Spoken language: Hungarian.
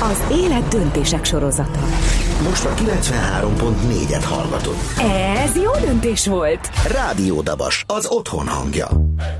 Az élet döntések sorozata. Most a 93.4-et hallgatod. Ez jó döntés volt! Rádió Dabas, az otthon hangja.